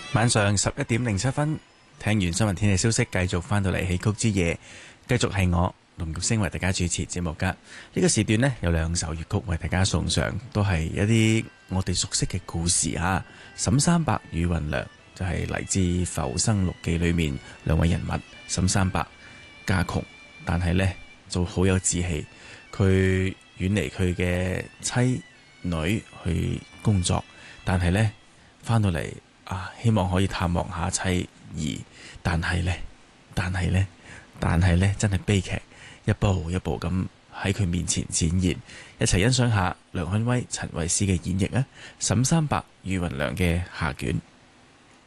晚上11:07，聽完新聞天氣消息，繼續翻到嚟戲曲之夜，繼續係我龍玉星為大家主持節目噶。呢個時段呢，有兩首粵曲為大家送上，都係一啲我哋熟悉嘅故事啊。沈三伯與芸娘就係嚟自《浮生六記》裏面兩位人物。沈三伯家窮，但係呢就好有志氣，佢遠離佢嘅妻女去工作，但係呢翻到嚟希望可以探望下妻兒，但係呢，真係悲劇一步一步咁喺佢面前展現，一齊欣賞下梁漢威、陳慧思嘅演繹啊！沈三伯與芸娘嘅下卷。